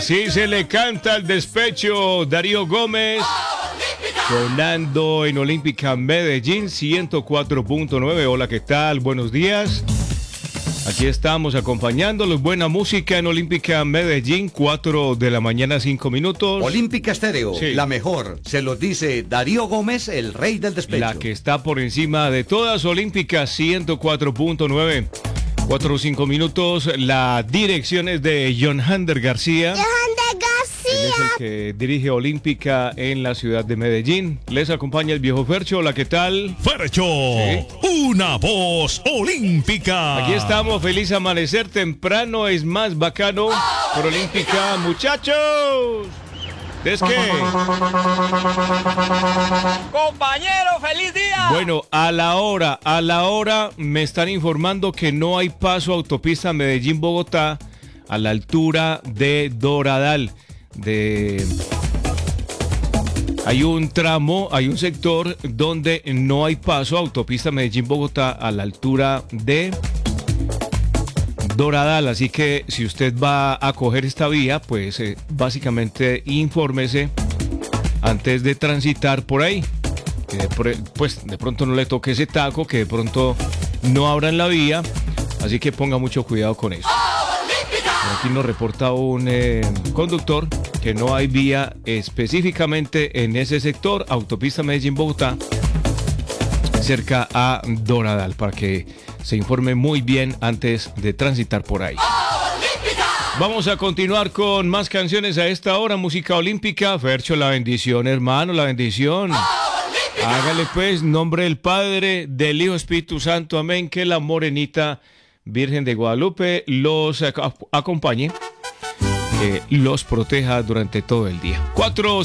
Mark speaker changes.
Speaker 1: Sí, se le canta el despecho. Darío Gómez sonando en Olímpica Medellín 104.9. Hola, ¿qué tal? Buenos días. Aquí estamos acompañándolos. Buena música en Olímpica Medellín, 4 de la mañana, 5 minutos.
Speaker 2: Olímpica Estéreo,
Speaker 1: sí,
Speaker 2: la mejor. Se los dice Darío Gómez, el rey del despecho.
Speaker 1: La que está por encima de todas. Olímpica 104.9. 4 o 5 minutos. La dirección es de John Hander García. Él es el que dirige Olímpica en la ciudad de Medellín. Les acompaña el viejo Fercho. Hola, ¿qué tal?
Speaker 3: Fercho, sí, una voz olímpica.
Speaker 1: Aquí estamos, feliz amanecer temprano, es más bacano por Olímpica, muchachos. ¿Es qué?
Speaker 4: Compañero, feliz día.
Speaker 1: Bueno, a la hora me están informando que no hay paso autopista Medellín-Bogotá a la altura de Doradal. Hay un tramo, hay un sector donde no hay paso autopista Medellín-Bogotá a la altura de Doradal, así que si usted va a coger esta vía, pues básicamente infórmese antes de transitar por ahí, que pues de pronto no le toque ese taco, que de pronto no abran la vía, así que ponga mucho cuidado con eso. Aquí nos reporta un conductor que no hay vía específicamente en ese sector, autopista Medellín-Bogotá, cerca a Doradal, para que se informe muy bien antes de transitar por ahí. Vamos a continuar con más canciones a esta hora, música olímpica. Fercho, la bendición, hermano, la bendición. Hágale pues, nombre del Padre, del Hijo, Espíritu Santo, amén, que la morenita Virgen de Guadalupe los acompañe, los proteja durante todo el día. 4